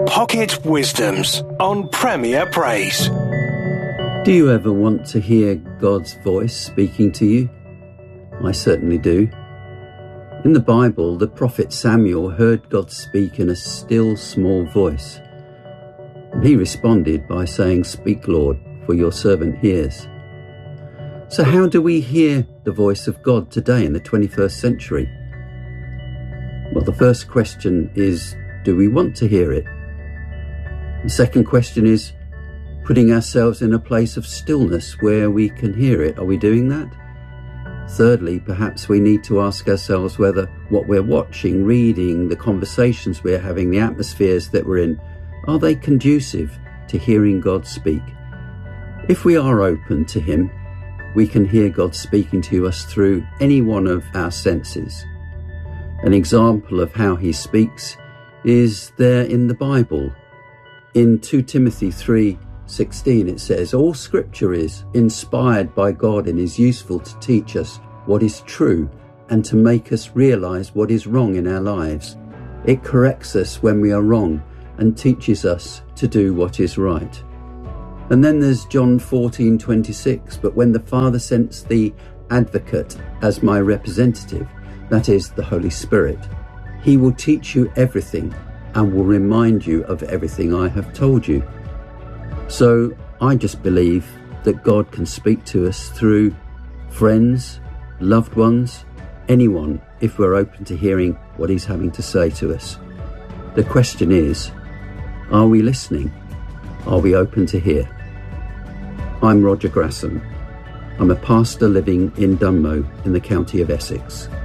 Pocket Wisdoms on Premier Praise. Do you ever want to hear God's voice speaking to you? I certainly do. In the Bible, the prophet Samuel heard God speak in a still small voice. And he responded by saying, "Speak, Lord, for your servant hears." So how do we hear the voice of God today in the 21st century? Well, the first question is, do we want to hear it? The second question is, putting ourselves in a place of stillness where we can hear it. Are we doing that? Thirdly, perhaps we need to ask ourselves whether what we're watching, reading, the conversations we're having, the atmospheres that we're in, are they conducive to hearing God speak? If we are open to Him, we can hear God speaking to us through any one of our senses. An example of how He speaks is there in the Bible. In 2 Timothy 3:16 it says, "All scripture is inspired by God and is useful to teach us what is true and to make us realize what is wrong in our lives. It corrects us when we are wrong and teaches us to do what is right." And then there's John 14:26, "But when the Father sends the Advocate as my representative, that is the Holy Spirit, He will teach you everything and will remind you of everything I have told you." So I just believe that God can speak to us through friends, loved ones, anyone, if we're open to hearing what He's having to say to us. The question is, are we listening? Are we open to hear? I'm Roger Grasson. I'm a pastor living in Dunmow in the county of Essex.